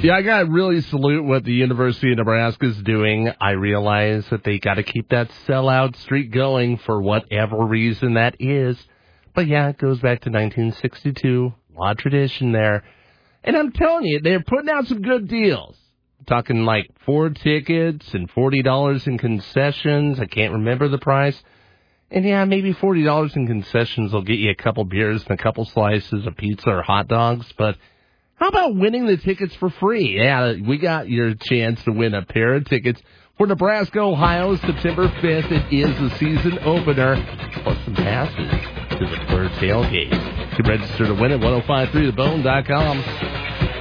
Yeah, I got to really salute what the University of Nebraska is doing. I realize that they got to keep that sellout streak going for whatever reason that is. But yeah, it goes back to 1962. A lot of tradition there. And I'm telling you, they're putting out some good deals. I'm talking like 4 tickets and $40 in concessions. I can't remember the price. And yeah, maybe $40 in concessions will get you a couple beers and a couple slices of pizza or hot dogs. But how about winning the tickets for free? Yeah, we got your chance to win a pair of tickets for Nebraska, Ohio, September 5th. It is the season opener, plus some passes to the Bird Tailgate. You can register to win at 1053thebone.com.